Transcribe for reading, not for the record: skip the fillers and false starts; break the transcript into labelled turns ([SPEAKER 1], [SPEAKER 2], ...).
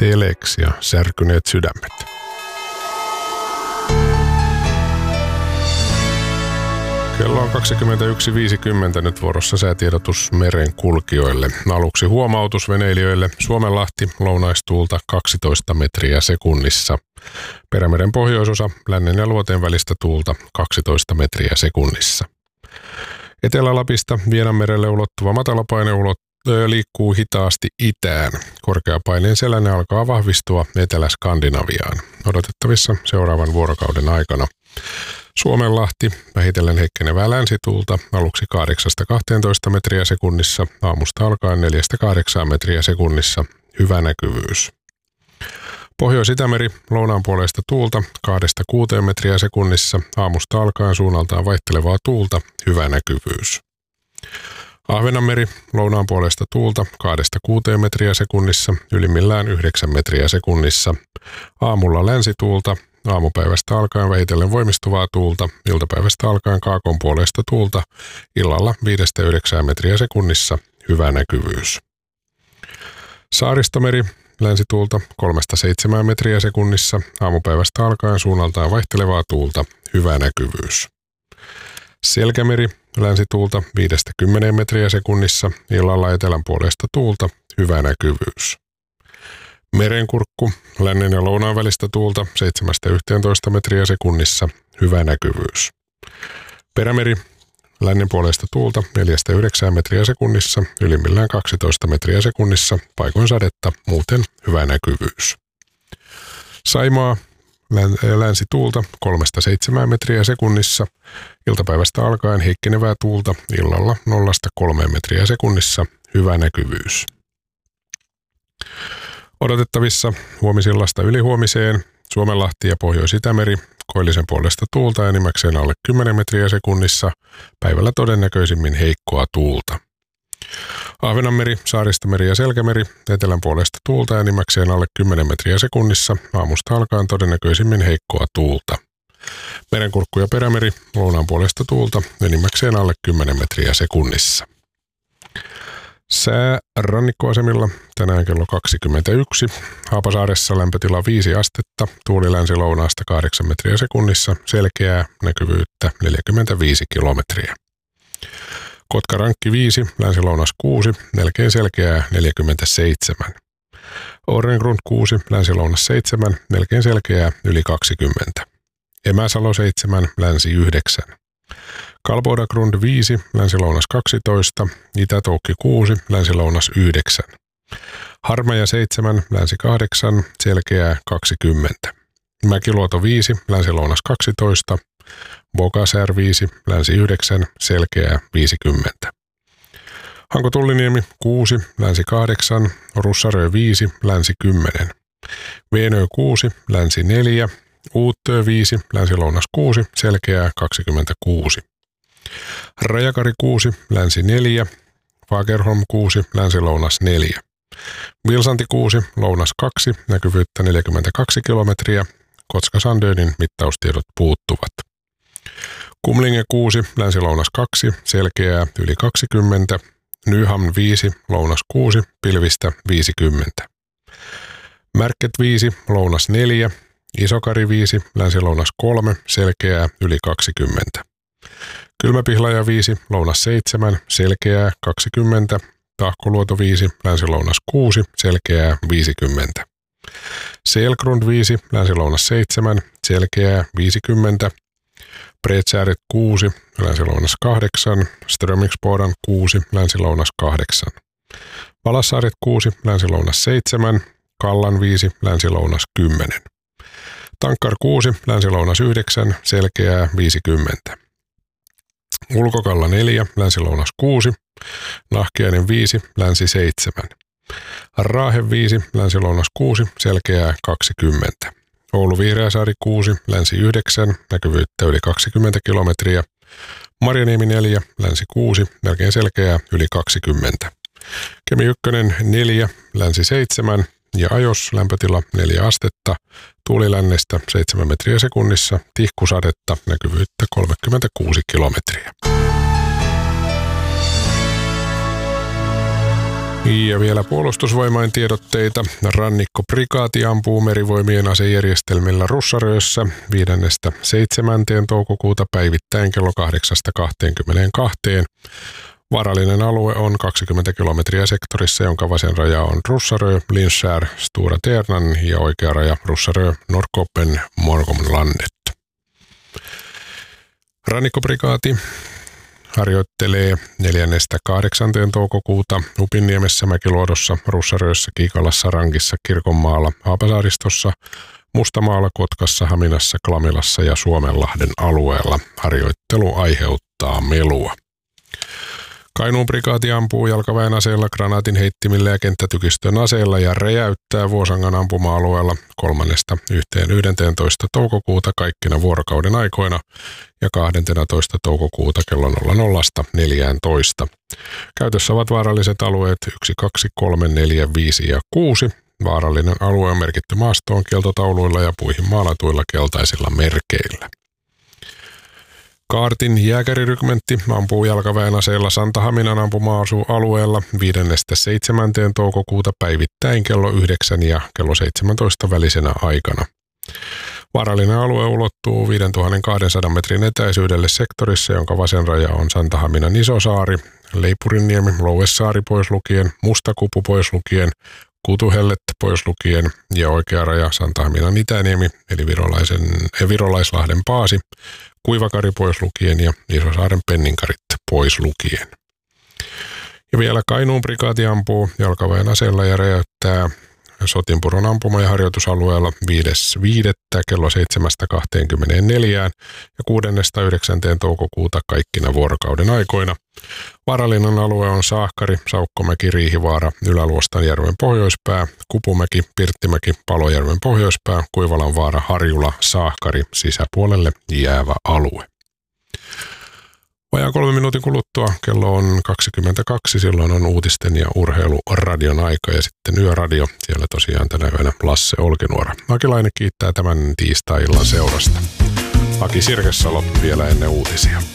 [SPEAKER 1] Telex ja Särkyneet sydämet. Kello on 21.50 nyt vuorossa säätiedotus merenkulkijoille. Aluksi huomautus veneilijöille. Suomenlahti lounaistuulta 12 metriä sekunnissa. Perämeren pohjoisosa lännen ja luoteen välistä tuulta 12 metriä sekunnissa. Etelä-Lapista Vienanmerelle ulottuva matalapaine liikkuu hitaasti itään. Korkeapaineen selänne alkaa vahvistua Etelä-Skandinaviaan. Odotettavissa seuraavan vuorokauden aikana. Suomenlahti vähitellen heikkenevää länsituulta aluksi 8-12 metriä sekunnissa, aamusta alkaen 4-8 metriä sekunnissa, hyvä näkyvyys. Pohjois-Itämeri lounaan puolesta tuulta 2-6 metriä sekunnissa, aamusta alkaen suunnaltaan vaihtelevaa tuulta, hyvä näkyvyys. Ahvenanmeri lounaan puolesta tuulta 2-6 metriä sekunnissa, ylimmillään 9 metriä sekunnissa, aamulla länsituulta, aamupäivästä alkaen vähitellen voimistuvaa tuulta, iltapäivästä alkaen kaakon puolesta tuulta, illalla 5-9 metriä sekunnissa, hyvä näkyvyys. Saaristomeri länsituulta 3-7 metriä sekunnissa, aamupäivästä alkaen suunnaltaan vaihtelevaa tuulta, hyvä näkyvyys. Selkämeri länsituulta 5-10 metriä sekunnissa, illalla etelän puolesta tuulta, hyvä näkyvyys. Merenkurkku lännen ja lounaan välistä tuulta 7-11 metriä sekunnissa, hyvä näkyvyys. Perämeri lännen puolesta tuulta 4-9 metriä sekunnissa, ylimmillään 12 metriä sekunnissa, paikoin sadetta, muuten hyvä näkyvyys. Saimaa länsituulta 3-7 metriä sekunnissa, iltapäivästä alkaen heikkenevää tuulta, illalla 0-3 metriä sekunnissa, hyvä näkyvyys. Odotettavissa huomisillasta ylihuomiseen Suomenlahti ja Pohjois-Itämeri koillisen puolesta tuulta enimmäkseen alle 10 metriä sekunnissa, päivällä todennäköisimmin heikkoa tuulta. Ahvenanmeri, Saaristomeri ja Selkämeri etelän puolesta tuulta enimmäkseen alle 10 metriä sekunnissa, aamusta alkaen todennäköisimmin heikkoa tuulta. Merenkurkku ja Perämeri lounaan puolesta tuulta enimmäkseen alle 10 metriä sekunnissa. Sää rannikkoasemilla tänään kello 21. Haapasaaressa lämpötila 5 astetta, tuuli länsi-lounaasta 8 metriä sekunnissa, selkeää näkyvyyttä 45 kilometriä. Kotkarankki 5, länsi-lounas 6, melkein selkeää 47. Orrengrund 6, länsi-lounas 7, melkein selkeää yli 20. Emäsalo 7, länsi 9. Kalbodagrund 5, länsi-lounas 12, Itä-Toukki 6, länsi-lounas 9. Harmeja 7, länsi 8, selkeää 20. Mäkiluoto 5, länsi-lounas 12, Bogasär 5, länsi 9, selkeää 50. Hanko-Tulliniemi 6, länsi 8, Russarö 5, länsi 10. Veenö 6, länsi 4, Uuttö 5, länsi-lounas 6, selkeää 26. Rajakari 6, länsi 4, Fagerholm 6, länsi-lounas 4. Vilsanti 6, lounas 2, näkyvyyttä 42 kilometriä, Kotka-Sandönin mittaustiedot puuttuvat. Kumlinge 6, länsi-lounas 2, selkeää yli 20, Nyhamn 5, lounas 6, pilvistä 50. Märket 5, lounas 4, Isokari 5, länsi-lounas 3, selkeää yli 20. Kylmäpihlaja 5, lounas 7, selkeää 20, Tahkoluoto 5, länsi-lounas 6, selkeää 50. Selgrund 5, länsi-lounas 7, selkeää 50. Bredsääret 6, länsi-lounas 8, Strömingsbodan 6, länsi-lounas 8. Valassaaret 6, länsi-lounas 7, Kallan 5, länsi-lounas 10. Tankkar 6, länsi-lounas 9, selkeää 50. Ulkokalla 4, länsi-lounas 6, Nahkiainen 5, länsi 7. Raahe 5, länsi-lounas 6, selkeää 20. Oulu Vihreäsaari 6, länsi 9, näkyvyyttä yli 20 kilometriä. Marjaniemi 4, länsi 6, melkein selkeää yli 20. Kemi 1, 4, länsi 7 ja Ajos lämpötila 4 astetta, tuuli lännestä 7 metriä sekunnissa, tihkusadetta, näkyvyyttä 36 kilometriä. Ja vielä puolustusvoimain tiedotteita. Rannikkoprikaati ampuu merivoimien asejärjestelmillä Russaröössä 5.–7. toukokuuta päivittäin kello 8–22. Vaarallinen alue on 20 kilometriä sektorissa, jonka vasen raja on Russarö, Linskär, Stora Ternan ja oikea raja Russarö, Norrkoppen, Morgomlandet. Rannikkoprikaati harjoittelee 4.–8. toukokuuta Upinniemessä, Mäkiluodossa, Russaröössä, Kiikalassa, Rankissa, Kirkonmaalla, Haapasaaristossa, Mustamaalla, Kotkassa, Haminassa, Klamilassa ja Suomenlahden alueella. Harjoittelu aiheuttaa melua. Kainuun prikaati ampuu jalkaväen aseella, granaatin heittimillä ja kenttätykistön aseella ja räjäyttää Vuosangan ampuma-alueella 3.–11. toukokuuta kaikkina vuorokauden aikoina ja 12. toukokuuta kello 00–14. Käytössä ovat vaaralliset alueet 1, 2, 3, 4, 5 ja 6. Vaarallinen alue on merkitty maastoon kieltotauluilla ja puihin maalatuilla keltaisilla merkeillä. Kaartin jääkärirykmentti ampuu jalkaväen aseella Santahaminan ampuma-alueella 5.–7. toukokuuta päivittäin kello 9 ja kello 17 välisenä aikana. Vaarallinen alue ulottuu 5200 metrin etäisyydelle sektorissa, jonka vasen raja on Santahaminan Isosaari, Leipurinniemi, Louesaari pois lukien, Mustakupu pois lukien, Kutuhellet pois lukien ja oikea raja Santahaminan Itäniemi eli Virolaislahden Paasi, Kuivakari pois lukien ja Isosaaren Penninkarit pois lukien. Ja vielä Kainuun prikaati ampuu jalkaväen aseella ja räjäyttää Sotinpuron ampuma- ja harjoitusalueella 5.5. kello 7–24 ja 6.–9. toukokuuta kaikkina vuorokauden aikoina. Vaarallinen alue on Saahkari, Saukkomäki, Riihivaara, Ylä-Luostanjärven pohjoispää, Kupumäki, Pirttimäki, Palojärven pohjoispää, Kuivalanvaara, Harjula, Saahkari, sisäpuolelle jäävä alue. Vajaan 3 minuutin kuluttua kello on 22, silloin on uutisten ja urheiluradion aika ja sitten Yöradio. Siellä tosiaan tänä yönä Lasse Olkinuora. Akilainen kiittää tämän tiistai-illan seurasta. Aki Sirkesalo vielä ennen uutisia.